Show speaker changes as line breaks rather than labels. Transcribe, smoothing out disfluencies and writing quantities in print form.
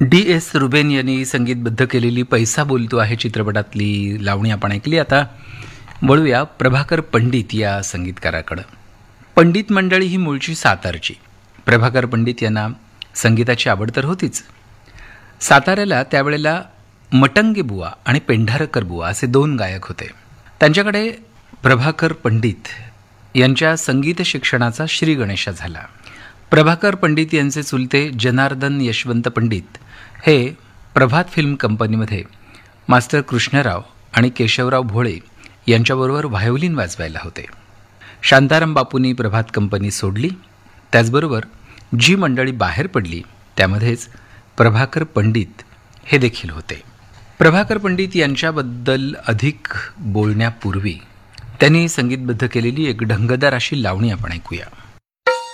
DS Reuben यांनी संगीतबद्ध केलेली पैसा बोलतो आहे चित्रपटातली लावणी आपण ऐकली. आता वळूया प्रभाकर पंडित या संगीतकाराकडं. पंडित मंडळी ही मूळची सातारची. प्रभाकर पंडित यांना संगीताची आवड तर होतीच. साताऱ्याला त्यावेळेला मटंगे बुवा आणि पेंढारकर बुवा असे दोन गायक होते. त्यांच्याकडे प्रभाकर पंडित यांच्या संगीत शिक्षणाचा श्रीगणेशा झाला. प्रभाकर पंडित यांचे चुलते जनार्दन यशवंत पंडित हे प्रभात फिल्म कंपनीमध्ये मास्टर कृष्णराव आणि केशवराव भोळे यांच्याबरोबर व्हायोलिन वाजवायला होते. शांताराम बापूंनी प्रभात कंपनी सोडली. त्याचबरोबर जी मंडळी बाहेर पडली त्यामध्येच प्रभाकर पंडित हे देखील होते. प्रभाकर पंडित यांच्याबद्दल अधिक बोलण्यापूर्वी त्यांनी संगीतबद्ध केलेली एक ढंगदार अशी लावणी आपण ऐकूया.